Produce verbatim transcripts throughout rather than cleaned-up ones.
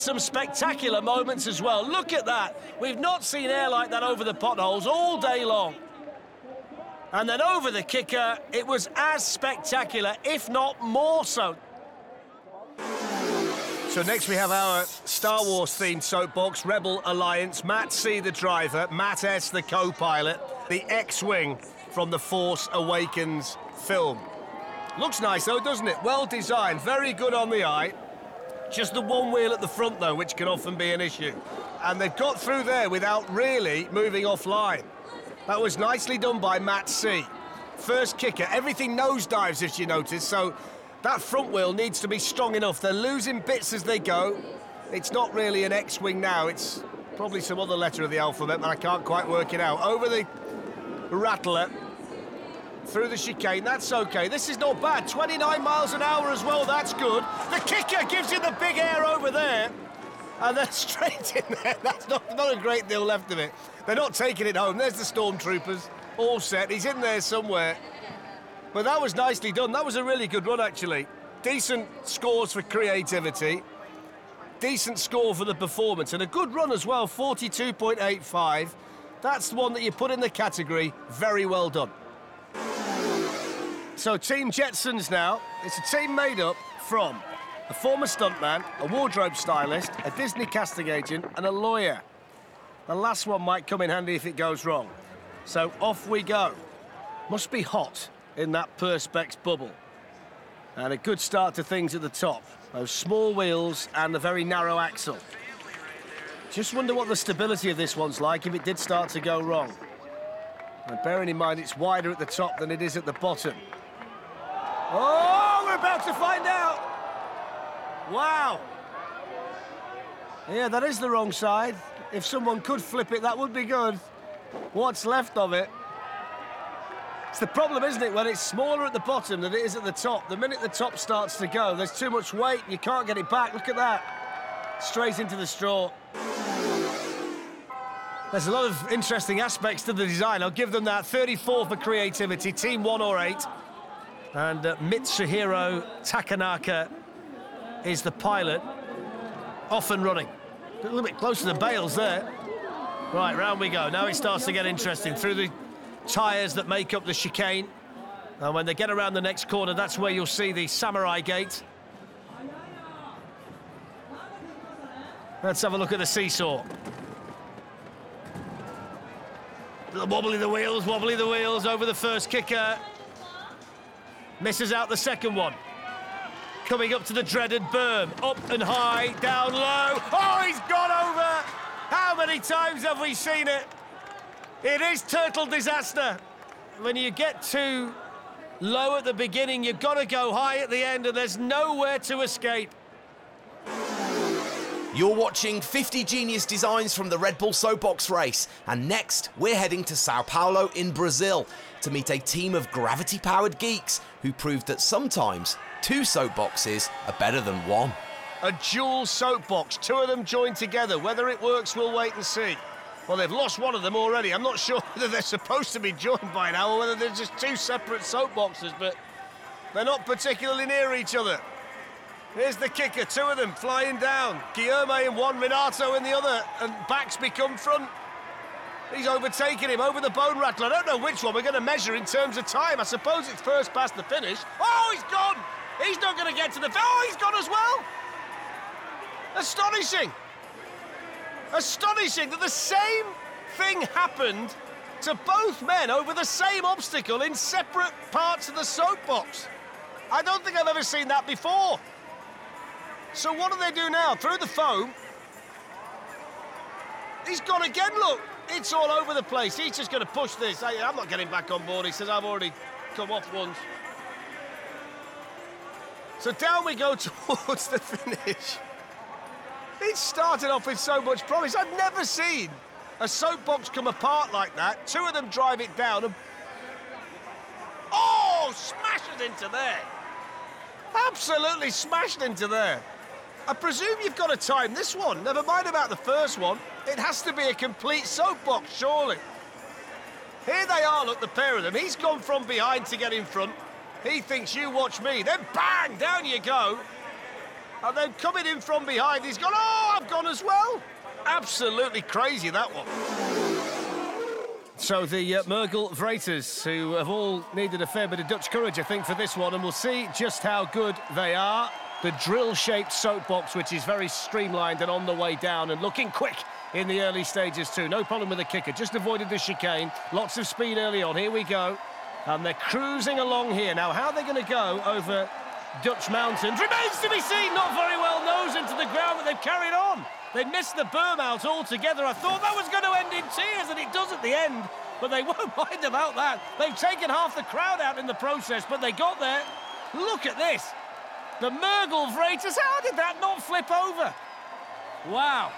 Some spectacular moments as well. Look at that. We've not seen air like that over the potholes all day long. And then over the kicker, it was as spectacular, if not more so. So next we have our Star Wars themed soapbox, Rebel Alliance. Matt C, the driver, Matt S, the co-pilot, the X-Wing from the Force Awakens film. Looks nice though, doesn't it? Well designed, very good on the eye. Just the one wheel at the front, though, which can often be an issue. And they've got through there without really moving offline. That was nicely done by Matt C. First kicker, everything nosedives, if you notice, so that front wheel needs to be strong enough. They're losing bits as they go. It's not really an X-Wing now, it's probably some other letter of the alphabet, but I can't quite work it out. Over the rattler, through the chicane, that's okay. This is not bad. twenty-nine miles an hour as well, that's good. The kicker gives you the big air over there. And then straight in there. That's not, not a great deal left of it. They're not taking it home. There's the Stormtroopers, all set. He's in there somewhere. But that was nicely done. That was a really good run, actually. Decent scores for creativity. Decent score for the performance. And a good run as well, forty-two point eight five. That's the one that you put in the category. Very well done. So Team Jetsons now, it's a team made up from a former stuntman, a wardrobe stylist, a Disney casting agent and a lawyer. The last one might come in handy if it goes wrong. So off we go. Must be hot in that Perspex bubble. And a good start to things at the top. Those small wheels and the very narrow axle. Just wonder what the stability of this one's like if it did start to go wrong. And bearing in mind it's wider at the top than it is at the bottom. Oh, we're about to find out. Wow. Yeah, that is the wrong side. If someone could flip it, that would be good. What's left of it? It's the problem, isn't it, when it's smaller at the bottom than it is at the top. The minute the top starts to go, there's too much weight, you can't get it back. Look at that. Straight into the straw. There's a lot of interesting aspects to the design. I'll give them that. thirty-four for creativity, team one or eight. And uh, Mitsuhiro Takanaka is the pilot, off and running. A little bit close to the bales there. Right, round we go. Now it starts to get interesting. Through the tyres that make up the chicane. And when they get around the next corner, that's where you'll see the Samurai Gate. Let's have a look at the seesaw. Wobbly the wheels, wobbly the wheels over the first kicker. Misses out the second one. Coming up to the dreaded berm. Up and high, down low. Oh, he's gone over! How many times have we seen it? It is turtle disaster. When you get too low at the beginning, you've got to go high at the end, and there's nowhere to escape. You're watching fifty Genius Designs from the Red Bull Soapbox race. And next, we're heading to Sao Paulo in Brazil to meet a team of gravity-powered geeks who proved that sometimes two soapboxes are better than one. A dual soapbox, two of them joined together. Whether it works, we'll wait and see. Well, they've lost one of them already. I'm not sure whether they're supposed to be joined by now or whether they're just two separate soapboxes, but they're not particularly near each other. Here's the kicker, two of them flying down. Guilherme in one, Renato in the other, and backs become front. He's overtaken him over the bone rattler. I don't know which one we're going to measure in terms of time. I suppose it's first past the finish. Oh, he's gone! He's not going to get to the... Oh, he's gone as well! Astonishing! Astonishing that the same thing happened to both men over the same obstacle in separate parts of the soapbox. I don't think I've ever seen that before. So what do they do now? Through the foam. He's gone again, look. It's all over the place. He's just going to push this. I, I'm not getting back on board. He says, I've already come off once. So down we go towards the finish. It started off with so much promise. I've never seen a soapbox come apart like that. Two of them drive it down and... Oh, smashes into there. Absolutely smashed into there. I presume you've got to time this one. Never mind about the first one. It has to be a complete soapbox, surely. Here they are, look, the pair of them. He's gone from behind to get in front. He thinks, you watch me. Then bang, down you go. And then coming in from behind, he's gone, oh, as well. Absolutely crazy, that one. So the uh, Mergel Vreters, who have all needed a fair bit of Dutch courage, I think, for this one, and we'll see just how good they are. The drill-shaped soapbox, which is very streamlined and on the way down and looking quick in the early stages too. No problem with the kicker, just avoided the chicane. Lots of speed early on. Here we go. And they're cruising along here. Now, how they're going to go over Dutch mountains remains to be seen. Not very well nose into the ground, but they've carried on. They missed the berm out altogether. I thought that was going to end in tears, and it does at the end. But they won't mind about that. They've taken half the crowd out in the process, but they got there. Look at this. The Mergel Vreters, how did that not flip over? Wow.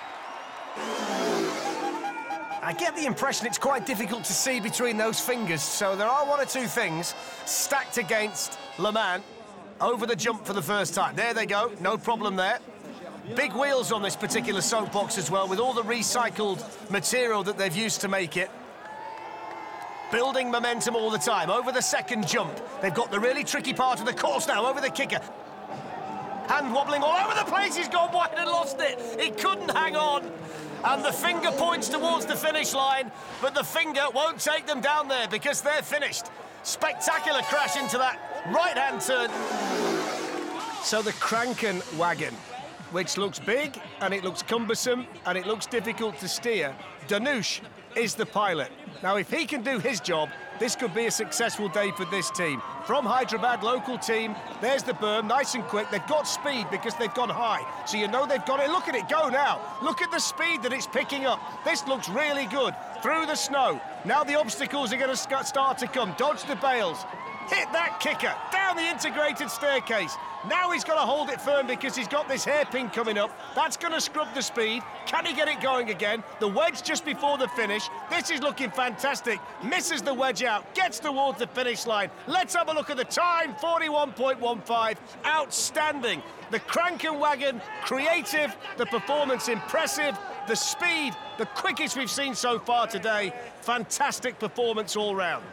I get the impression it's quite difficult to see between those fingers, so there are one or two things stacked against Le Mans over the jump for the first time. There they go, no problem there. Big wheels on this particular soapbox as well, with all the recycled material that they've used to make it. Building momentum all the time. Over the second jump, they've got the really tricky part of the course now, over the kicker. Hand wobbling all over the place, he's gone wide and lost it. He couldn't hang on. And the finger points towards the finish line, but the finger won't take them down there because they're finished. Spectacular crash into that right-hand turn. So the Krankenwagen, which looks big, and it looks cumbersome, and it looks difficult to steer. Danush is the pilot. Now, if he can do his job, this could be a successful day for this team. From Hyderabad, local team, there's the berm, nice and quick. They've got speed because they've gone high. So you know they've got it. Look at it go now. Look at the speed that it's picking up. This looks really good. Through the snow. Now the obstacles are going to start to come. Dodge the bales. Hit that kicker. Down the integrated staircase. Now he's got to hold it firm because he's got this hairpin coming up. That's going to scrub the speed. Can he get it going again? The wedge just before the finish. This is looking fantastic. Misses the wedge out. Gets towards the finish line. Let's have a look at the time. forty-one point one five. Outstanding. The Krankenwagen, creative. The performance, impressive. The speed, the quickest we've seen so far today. Fantastic performance all round.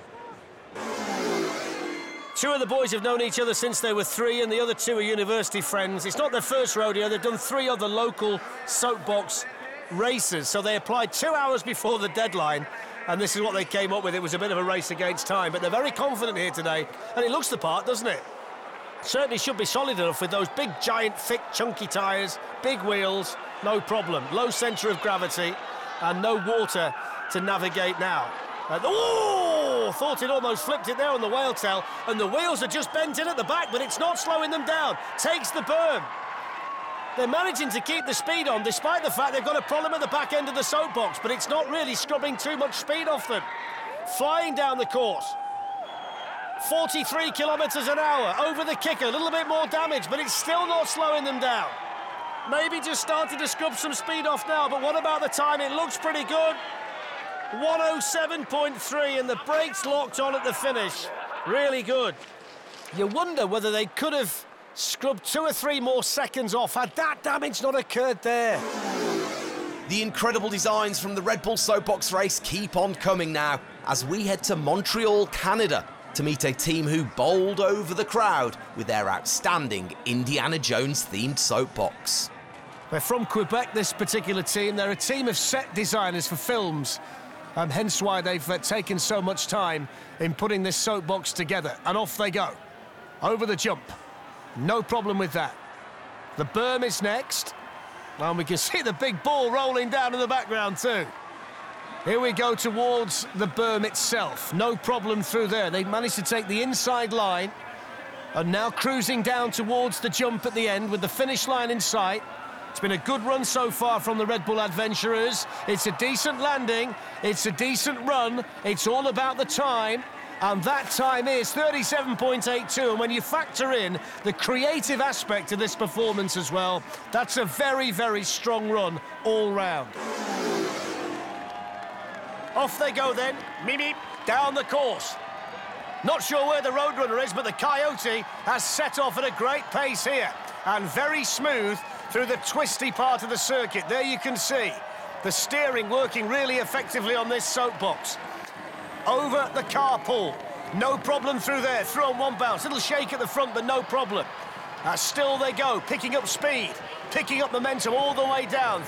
Two of the boys have known each other since they were three, and the other two are university friends. It's not their first rodeo. They've done three other local soapbox races, so they applied two hours before the deadline, and this is what they came up with. It was a bit of a race against time, but they're very confident here today, and it looks the part, doesn't it? Certainly should be solid enough with those big, giant, thick, chunky tyres, big wheels, no problem. Low centre of gravity, and no water to navigate now. And, oh, thought it almost flipped it there on the whale tail, and the wheels are just bent in at the back, but it's not slowing them down. Takes the berm. They're managing to keep the speed on, despite the fact they've got a problem at the back end of the soapbox, but it's not really scrubbing too much speed off them. Flying down the course. forty-three kilometres an hour, over the kicker, a little bit more damage, but it's still not slowing them down. Maybe just started to scrub some speed off now, but what about the time? It looks pretty good. one oh seven point three, and the brakes locked on at the finish. Really good. You wonder whether they could have scrubbed two or three more seconds off had that damage not occurred there. The incredible designs from the Red Bull Soapbox race keep on coming now as we head to Montreal, Canada, to meet a team who bowled over the crowd with their outstanding Indiana Jones-themed soapbox. They're from Quebec, this particular team. They're a team of set designers for films. And hence why they've uh, taken so much time in putting this soapbox together. And off they go. Over the jump. No problem with that. The berm is next. And we can see the big ball rolling down in the background too. Here we go towards the berm itself. No problem through there. They managed to take the inside line. And now cruising down towards the jump at the end with the finish line in sight. It's been a good run so far from the Red Bull adventurers. It's a decent landing. It's a decent run. It's all about the time. And that time is thirty-seven point eight two. And when you factor in the creative aspect of this performance as well, that's a very, very strong run all round. Off they go then. Mimi down the course. Not sure where the Roadrunner is, but the Coyote has set off at a great pace here. And very smooth through the twisty part of the circuit. There you can see the steering working really effectively on this soapbox. Over the carpool. No problem through there. Through on one bounce. Little shake at the front, but no problem. Uh, still they go, picking up speed, picking up momentum all the way down.